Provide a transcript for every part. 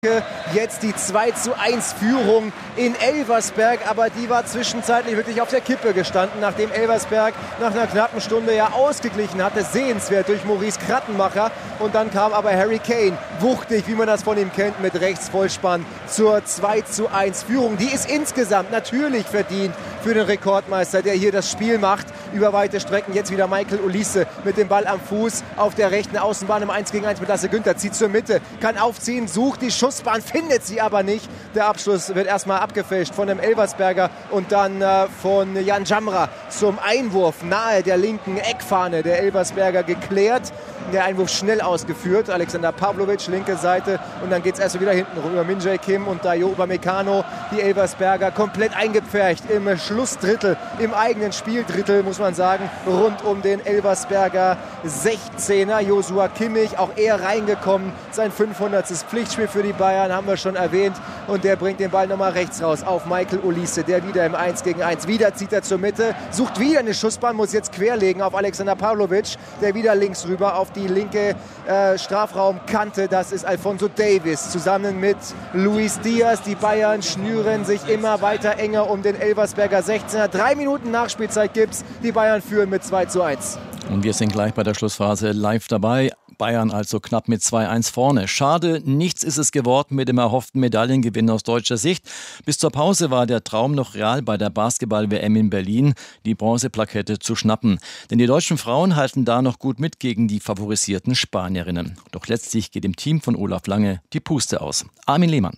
Jetzt die 2:1 Führung in Elversberg, aber die war zwischenzeitlich wirklich auf der Kippe gestanden, nachdem Elversberg nach einer knappen Stunde ja ausgeglichen hatte, sehenswert durch Maurice Krattenmacher. Und dann kam aber Harry Kane, wuchtig, wie man das von ihm kennt, mit Rechtsvollspann zur 2:1 Führung. Die ist insgesamt natürlich verdient für den Rekordmeister, der hier das Spiel macht über weite Strecken. Jetzt wieder Michael Olise mit dem Ball am Fuß auf der rechten Außenbahn im 1-gegen-1 mit Lasse Günther, zieht zur Mitte, kann aufziehen, sucht die Schussbahn, findet sie aber nicht. Der Abschluss wird erstmal abgefälscht von dem Elversberger und dann von Jan Jamra zum Einwurf nahe der linken Eckfahne der Elversberger geklärt. Der Einwurf schnell ausgeführt. Alexander Pavlovic, linke Seite. Und dann geht es erst wieder hinten rüber. Min Jae Kim und Dayo Upamecano. Die Elversberger komplett eingepfercht im Schlussdrittel, im eigenen Spieldrittel, muss man sagen, rund um den Elversberger 16er. Joshua Kimmich, auch er reingekommen. Sein 500. Pflichtspiel für die Bayern, haben wir schon erwähnt. Und der bringt den Ball nochmal rechts raus auf Michael Olise. Der wieder im 1-gegen-1. Wieder zieht er zur Mitte, sucht wieder eine Schussbahn, muss jetzt querlegen auf Alexander Pavlovic. Der wieder links rüber auf die linke Strafraumkante. Das ist Alphonso Davies zusammen mit Luis Diaz. Die Bayern schnüren sich immer weiter enger um den Elversberger 16er. 3 Minuten Nachspielzeit gibt's. Die Bayern führen mit 2:1. Und wir sind gleich bei der Schlussphase live dabei. Bayern also knapp mit 2:1 vorne. Schade, nichts ist es geworden mit dem erhofften Medaillengewinn aus deutscher Sicht. Bis zur Pause war der Traum noch real, bei der Basketball-WM in Berlin die Bronzeplakette zu schnappen. Denn die deutschen Frauen halten da noch gut mit gegen die favorisierten Spanierinnen. Doch letztlich geht dem Team von Olaf Lange die Puste aus. Armin Lehmann.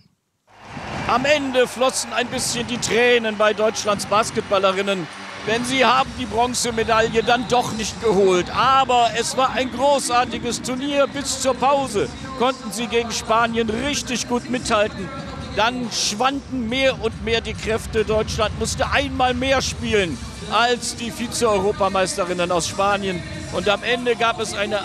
Am Ende flossen ein bisschen die Tränen bei Deutschlands Basketballerinnen. Denn sie haben die Bronzemedaille dann doch nicht geholt. Aber es war ein großartiges Turnier. Bis zur Pause konnten sie gegen Spanien richtig gut mithalten. Dann schwanden mehr und mehr die Kräfte. Deutschland musste einmal mehr spielen als die Vize-Europameisterinnen aus Spanien. Und am Ende gab es eine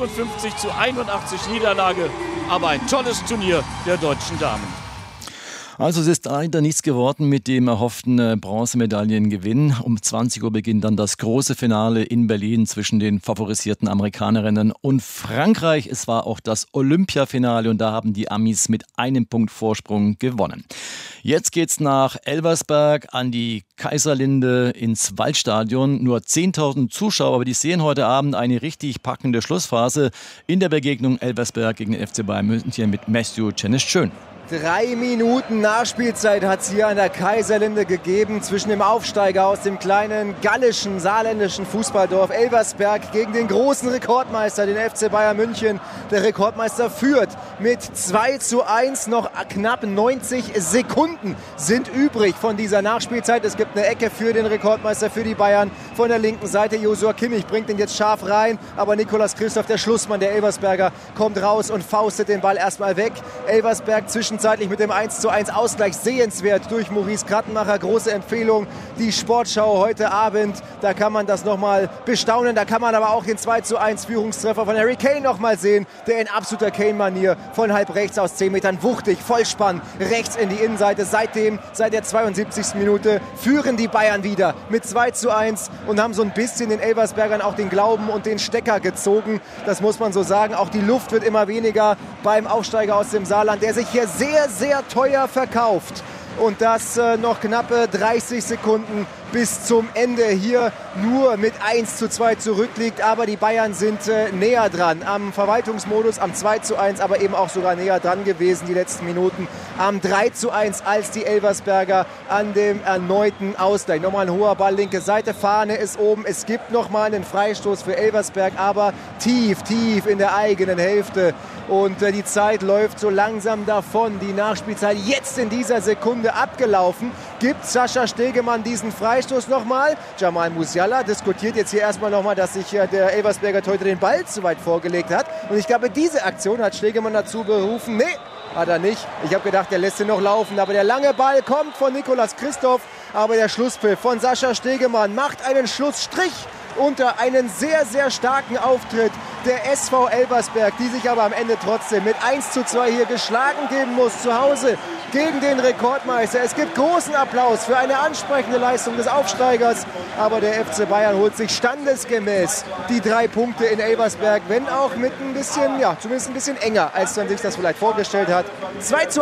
58:81 Niederlage. Aber ein tolles Turnier der deutschen Damen. Also es ist leider nichts geworden mit dem erhofften Bronzemedaillengewinn. Um 20 Uhr beginnt dann das große Finale in Berlin zwischen den favorisierten Amerikanerinnen und Frankreich. Es war auch das Olympiafinale und da haben die Amis mit 1 Punkt Vorsprung gewonnen. Jetzt geht's nach Elversberg an die Kaiserlinde ins Waldstadion. Nur 10.000 Zuschauer, aber die sehen heute Abend eine richtig packende Schlussphase in der Begegnung Elversberg gegen den FC Bayern München mit Matthew Czenesch-Schön. 3 Minuten Nachspielzeit hat es hier an der Kaiserlinde gegeben zwischen dem Aufsteiger aus dem kleinen gallischen, saarländischen Fußballdorf Elversberg gegen den großen Rekordmeister, den FC Bayern München. Der Rekordmeister führt mit 2:1. Noch knapp 90 Sekunden sind übrig von dieser Nachspielzeit. Es gibt eine Ecke für den Rekordmeister, für die Bayern. Von der linken Seite Joshua Kimmich bringt den jetzt scharf rein, aber Nicolas Christoph, der Schlussmann der Elversberger, kommt raus und faustet den Ball erstmal weg. Elversberg zwischenzeitlich mit dem 1:1 Ausgleich sehenswert durch Maurice Krattenmacher. Große Empfehlung, die Sportschau heute Abend. Da kann man das nochmal bestaunen. Da kann man aber auch den 2:1 Führungstreffer von Harry Kane nochmal sehen, der in absoluter Kane-Manier von halb rechts aus 10 Metern wuchtig, Vollspann, rechts in die Innenseite. Seit der 72. Minute führen die Bayern wieder mit 2:1 und haben so ein bisschen den Elversbergern auch den Glauben und den Stecker gezogen. Das muss man so sagen. Auch die Luft wird immer weniger beim Aufsteiger aus dem Saarland, der sich hier sehr, sehr teuer verkauft. Und das noch knappe 30 Sekunden bis zum Ende hier nur mit 1:2 zurückliegt. Aber die Bayern sind näher dran am Verwaltungsmodus, am 2:1, aber eben auch sogar näher dran gewesen die letzten Minuten. Am 3:1 als die Elversberger an dem erneuten Ausgleich. Nochmal ein hoher Ball, linke Seite, Fahne ist oben. Es gibt nochmal einen Freistoß für Elversberg, aber tief in der eigenen Hälfte. Und die Zeit läuft so langsam davon. Die Nachspielzeit jetzt in dieser Sekunde abgelaufen. Gibt Sascha Stegemann diesen Freistoß nochmal? Jamal Musiala diskutiert jetzt hier erstmal nochmal, dass sich der Elversberger heute den Ball zu weit vorgelegt hat. Und ich glaube, diese Aktion hat Stegemann dazu berufen. Nee, hat er nicht. Ich habe gedacht, der lässt ihn noch laufen. Aber der lange Ball kommt von Nicolas Christoph. Aber der Schlusspfiff von Sascha Stegemann macht einen Schlussstrich unter einen sehr, sehr starken Auftritt der SV Elversberg, die sich aber am Ende trotzdem mit 1:2 hier geschlagen geben muss, zu Hause gegen den Rekordmeister. Es gibt großen Applaus für eine ansprechende Leistung des Aufsteigers, aber der FC Bayern holt sich standesgemäß die 3 Punkte in Elversberg, wenn auch mit ein bisschen, ja, zumindest ein bisschen enger, als man sich das vielleicht vorgestellt hat. 2:1